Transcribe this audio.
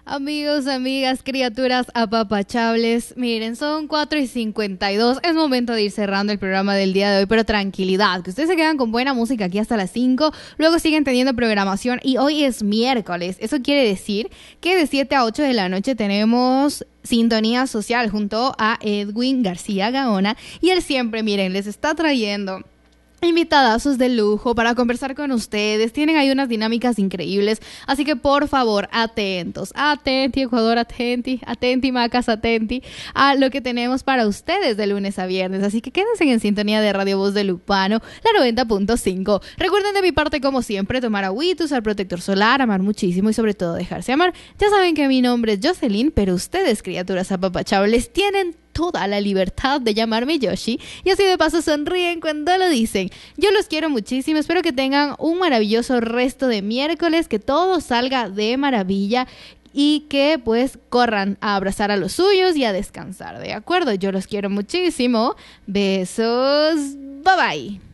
Amigos, amigas, criaturas apapachables, miren, son 4:52, es momento de ir cerrando el programa del día de hoy, pero tranquilidad, que ustedes se quedan con buena música aquí hasta las 5, luego siguen teniendo programación y hoy es miércoles, eso quiere decir que de 7 a 8 de la noche tenemos Sintonía Social junto a Edwin García Gaona y él siempre, miren, les está trayendo invitadazos de lujo para conversar con ustedes. Tienen ahí unas dinámicas increíbles. Así que por favor, atentos. Atenti, Ecuador, atenti, Macas, atenti a lo que tenemos para ustedes de lunes a viernes. Así que quédense en sintonía de Radio Voz de Lupano, la 90.5. Recuerden de mi parte, como siempre, tomar agüita, usar protector solar, amar muchísimo y sobre todo dejarse amar. Ya saben que mi nombre es Jocelyn, pero ustedes, criaturas apapachables, tienen toda la libertad de llamarme Yoshi y así de paso sonríen cuando lo dicen. Yo los quiero muchísimo, espero que tengan un maravilloso resto de miércoles, que todo salga de maravilla y que pues corran a abrazar a los suyos y a descansar, ¿de acuerdo? Yo los quiero muchísimo. Besos, bye bye.